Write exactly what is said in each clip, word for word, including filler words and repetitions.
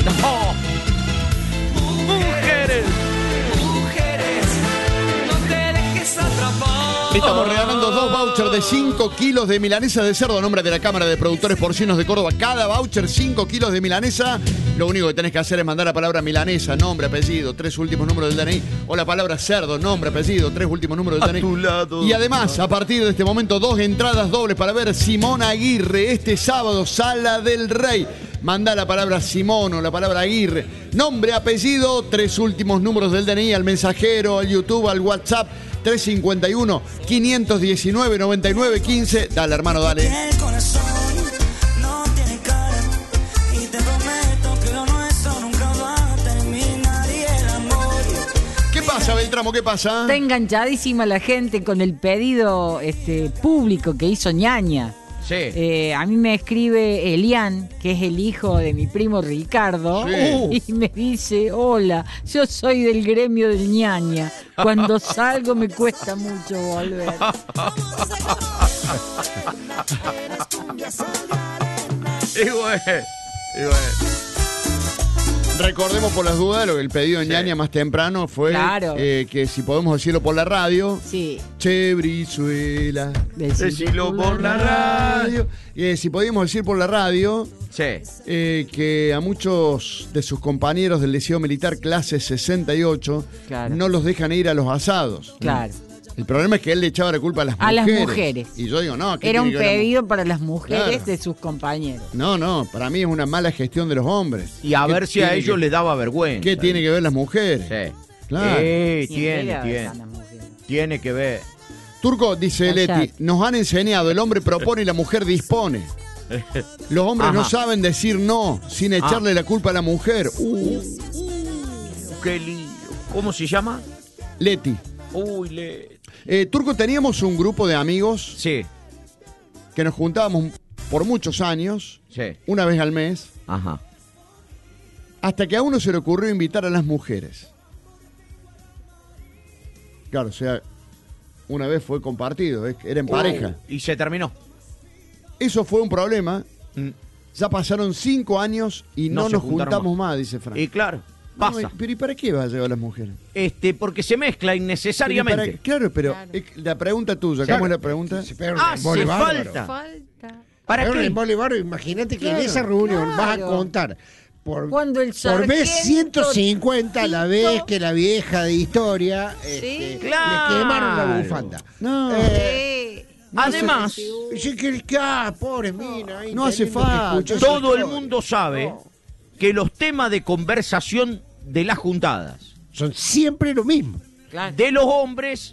No. Mujeres. Mujeres, no te dejes atrapar. Estamos regalando dos vouchers de cinco kilos de milanesa de cerdo a nombre de la Cámara de Productores Porcinos de Córdoba. Cada voucher, cinco kilos de milanesa. Lo único que tenés que hacer es mandar la palabra milanesa, nombre, apellido, tres últimos números del D N I. O la palabra cerdo, nombre, apellido, tres últimos números del D N I. A tu lado. Y además, a partir de este momento, dos entradas dobles para ver Simón Aguirre este sábado, Sala del Rey. Manda la palabra Simón o la palabra Aguirre. Nombre, apellido, tres últimos números del D N I al mensajero, al YouTube, al WhatsApp. tres cinco uno, cinco uno nueve, nueve nueve uno cinco. Dale, hermano, dale. El corazón no tiene cara y te prometo que lo nuestro nunca va a terminar y el amor. ¿Qué pasa, Beltramo? ¿Qué pasa? Está enganchadísima la gente con el pedido este, público que hizo Ñaña. Sí. Eh, a mí me escribe Elian, que es el hijo de mi primo Ricardo, Sí. y me dice: hola, yo soy del gremio del Ñaña. Cuando salgo me cuesta mucho volver. Y bueno, y bueno. Recordemos por las dudas lo que el pedido de Sí. Ñaña más temprano fue Claro. eh, que si podemos decirlo por la radio. Sí. Che, Brizuela. Decilo por la radio. Eh, si podíamos decir por la radio Sí. eh, que a muchos de sus compañeros del Liceo Militar clase sesenta y ocho Claro. no los dejan ir a los asados. Claro. El problema es que él le echaba la culpa a las A las mujeres. mujeres. Y yo digo, no, ¿qué Era un tiene que ver la mu- pedido para las mujeres Claro. de sus compañeros. No, no, para mí es una mala gestión de los hombres. Y a ¿Qué ver si a tiene ellos que- les daba vergüenza. ¿Qué tiene que ver las mujeres? Sí. Claro. Eh, Y tiene, entera tiene. están las mujeres. Tiene que ver. Turco, dice Callate. Leti, nos han enseñado, el hombre propone y la mujer dispone. Los hombres Ajá. no saben decir no sin echarle Ah. la culpa a la mujer. Uh, Qué lío. ¿Cómo se llama? Leti. Uy, le. Eh, Turco, teníamos un grupo de amigos Sí, que nos juntábamos por muchos años, sí. una vez al mes, Ajá. hasta que a uno se le ocurrió invitar a las mujeres. Claro, o sea, una vez fue compartido, eh, era en pareja. Uh, y se terminó. Eso fue un problema. Mm. Ya pasaron cinco años y No no, se nos juntaron juntamos más, dice Frank. Y claro, No, pasa. pero ¿y para qué va a llevar a las mujeres? Este, porque se mezcla Pero innecesariamente. para- claro, pero Claro. eh, la pregunta tuya, Claro. ¿cómo es la pregunta? Se pega un Hace embole bárbaro. falta. Falta. ¿Para Pega un qué? embole bárbaro. Imagínate que Claro. en esa reunión vas a Claro. contar por, Cuando el por vez sargento ciento cincuenta la Tito- vez que la vieja de historia este, claro. le quemaron la bufanda. No. Eh, Sí. Además, sí que, que, ah, pobre mina. ahí No hace teniendo que falta. escuchar esa todo el historia. mundo sabe No. que los temas de conversación de las juntadas Son siempre lo mismo. Claro. de los hombres,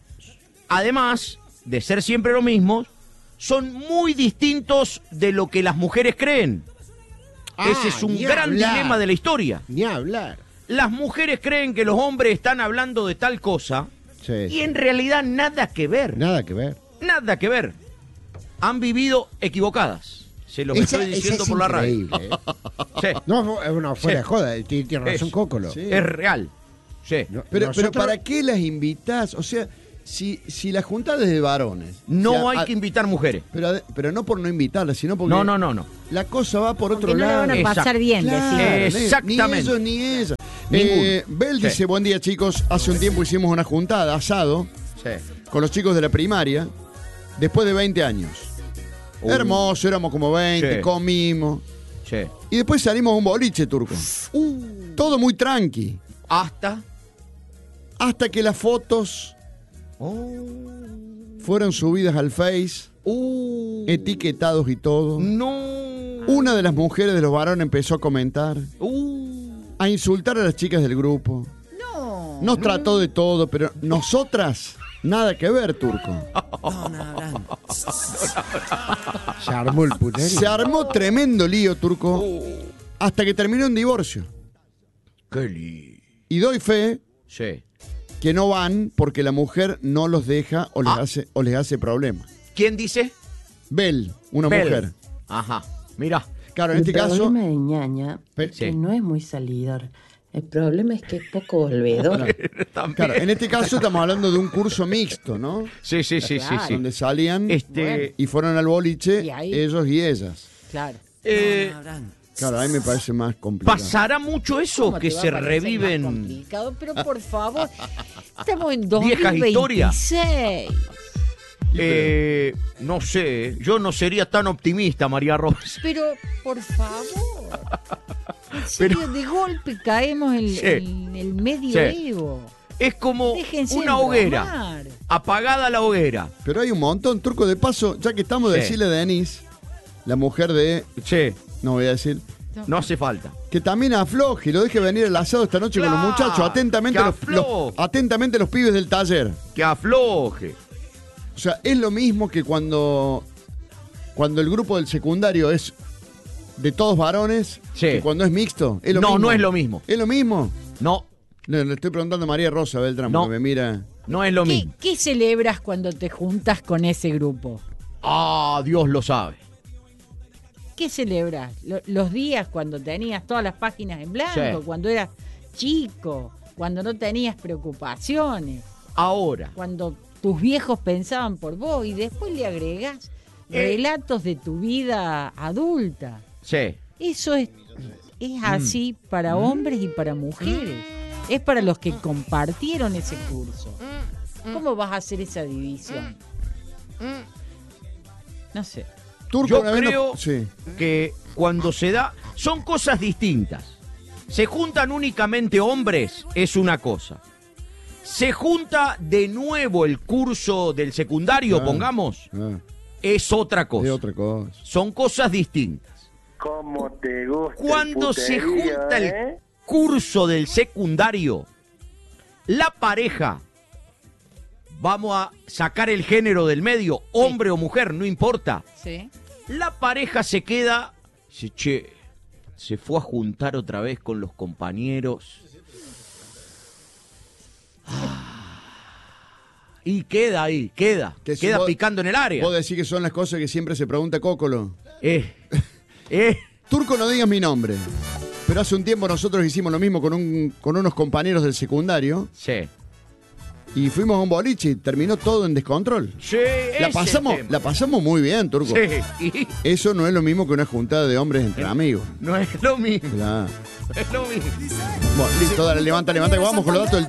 además de ser siempre lo mismo, son muy distintos de lo que las mujeres creen. Ah, Ese es un ni gran hablar. dilema de la historia. Ni hablar. Las mujeres creen que los hombres están hablando de tal cosa Sí, y sí. en realidad nada que ver. Nada que ver. Nada que ver. Han vivido equivocadas. Se los Esa- estoy esa diciendo es por la radio. increíble, ¿eh? Sí, No, eh, no, fuera Sí. de joda. Tiene, tiene razón Es- Cócolo. Sí. es real. Sí. No, Pero, nosotros- pero ¿para qué las invitás? O sea, si, si la juntada es de varones. No o sea, hay a- que invitar mujeres. Pero, ade- pero no por no invitarlas, sino porque No, no, no, no. la cosa va por otro Que no le lado. van a Exacto. pasar bien, Claro, decimos. ni- Exactamente. Ni ellos ni ella. Ninguno. Eh, Bel Sí. dice, buen día chicos, hace un tiempo hicimos una juntada, asado, Sí. con los chicos de la primaria, después de veinte años. Uh. Hermoso, éramos como veinte, Sí. comimos. Sí. Y después salimos a un boliche, Turco. Uh. Todo muy tranqui. Hasta. Hasta que las fotos Oh. fueron subidas al Face, Uh. etiquetados y todo. No. Una de las mujeres de los varones empezó a comentar, Uh. a insultar a las chicas del grupo. No. Nos trató de todo, pero nosotras, nada que ver, Turco. Se armó el puterío. Se armó tremendo lío, Turco, hasta que terminó en divorcio. Qué lío. Y doy fe Sí. que no van porque la mujer no los deja o les, Ah. hace, o les hace problema. ¿Quién dice? Bel, una Bel. mujer. Ajá. Mira. Claro, en este el caso... problema de Ñaña Pe- es que Sí. no es muy salidor. El problema es que es poco volvedor. Claro, en este caso estamos hablando de un curso mixto, ¿no? Sí, sí, sí, sí, sí. Donde salían Este. y fueron al boliche Y ahí- ellos y ellas. Claro. eh, Claro, a mí me parece más complicado. ¿Pasará mucho eso ¿Cómo que te va se a parecer más reviven complicado? Pero por favor, estamos en dos mil viejas historias? veintiséis. Eh, no sé, yo no sería tan optimista, María Rosa. Pero, por favor. En serio, de golpe caemos en, Sí. en el medioevo. Es como Déjense una hoguera, embromar. apagada la hoguera. Pero hay un montón, Turco, de paso, ya que estamos, de Sí. decirle a Denise, la mujer de, Sí, no voy a decir, no hace falta. que también afloje y lo deje venir al asado esta noche con los Claro, muchachos, atentamente que los, los- afloje. atentamente los pibes del taller. Que afloje. O sea, es lo mismo que cuando, cuando el grupo del secundario es de todos varones, Sí. que cuando es mixto. ¿Es lo No, mismo? no es lo mismo. ¿Es lo mismo? No, Le, le estoy preguntando a María Rosa Beltrán, No. porque me mira. no es lo ¿Qué, mismo. qué celebras cuando te juntas con ese grupo? Ah, Dios lo sabe. ¿Qué celebras? Lo- los días cuando tenías todas las páginas en blanco, Sí. cuando eras chico, cuando no tenías preocupaciones, Ahora, cuando tus viejos pensaban por vos y después le agregás Eh. relatos de tu vida adulta. sí. Eso es, es así para hombres y para mujeres. Es para los que compartieron ese curso. ¿Cómo vas a hacer esa división? No sé. Turco, Yo una vez no- creo sí. que cuando se da, son cosas distintas. Se juntan únicamente hombres, es una cosa. Se junta de nuevo el curso del secundario, Ah. pongamos, Ah, es otra cosa. es otra cosa. Son cosas distintas. ¿Cómo te gusta el Cuando se puterío, junta el eh? curso del secundario, la pareja, vamos a sacar el género del medio, hombre o mujer, no importa. ¿Sí? La pareja se queda, dice, che, se fue a juntar otra vez con los compañeros. Ah. Y queda ahí, queda, Que si queda vos- picando en el área. Vos decís que son las cosas que siempre se pregunta Cócolo. Eh, eh, Turco, no digas mi nombre. Pero hace un tiempo nosotros hicimos lo mismo con, un, con unos compañeros del secundario sí. y fuimos a un boliche y terminó todo en descontrol. Sí, La ese pasamos, tema. la pasamos muy bien, Turco. Sí, y Eso no es lo mismo que una juntada de hombres entre amigos. no es lo mismo, Claro. no es lo mismo. Bueno, listo, dale, levanta, levanta, que vamos con los datos del